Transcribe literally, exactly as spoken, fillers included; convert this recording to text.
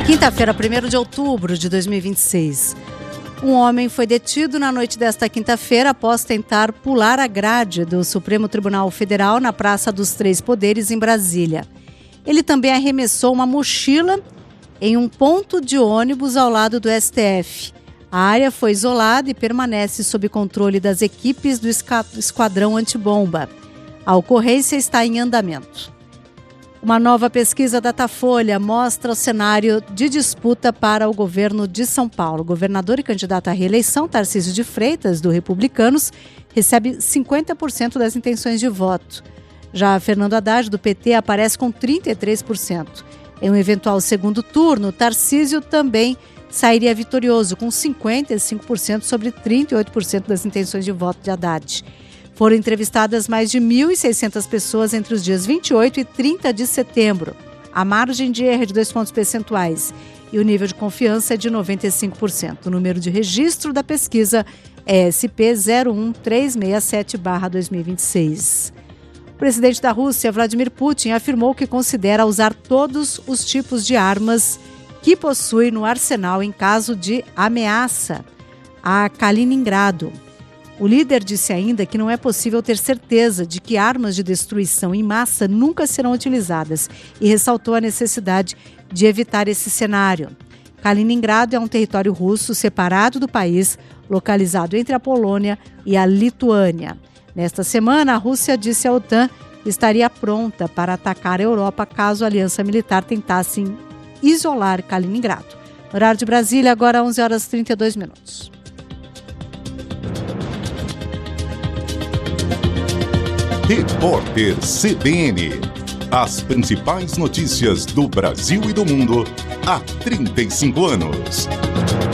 Quinta-feira, primeiro de outubro de dois mil e vinte e seis. Um homem foi detido na noite desta quinta-feira após tentar pular a grade do Supremo Tribunal Federal na Praça dos Três Poderes, em Brasília. Ele também arremessou uma mochila em um ponto de ônibus ao lado do S T F. A área foi isolada e permanece sob controle das equipes do Esquadrão Antibomba. A ocorrência está em andamento. Uma nova pesquisa Datafolha mostra o cenário de disputa para o governo de São Paulo. O governador e candidato à reeleição, Tarcísio de Freitas, do Republicanos, recebe cinquenta por cento das intenções de voto. Já Fernando Haddad, do P T, aparece com trinta e três por cento. Em um eventual segundo turno, Tarcísio também sairia vitorioso, com cinquenta e cinco por cento sobre trinta e oito por cento das intenções de voto de Haddad. Foram entrevistadas mais de mil e seiscentas pessoas entre os dias vinte e oito e trinta de setembro. A margem de erro é de dois pontos percentuais e o nível de confiança é de noventa e cinco por cento. O número de registro da pesquisa é S P zero um três seis sete barra dois mil e vinte e seis. O presidente da Rússia, Vladimir Putin, afirmou que considera usar todos os tipos de armas que possui no arsenal em caso de ameaça a Kaliningrado. O líder disse ainda que não é possível ter certeza de que armas de destruição em massa nunca serão utilizadas e ressaltou a necessidade de evitar esse cenário. Kaliningrado é um território russo separado do país, localizado entre a Polônia e a Lituânia. Nesta semana, a Rússia disse à OTAN que estaria pronta para atacar a Europa caso a aliança militar tentasse isolar Kaliningrado. Horário de Brasília, agora onze horas e trinta e dois minutos. Repórter C B N. As principais notícias do Brasil e do mundo há trinta e cinco anos.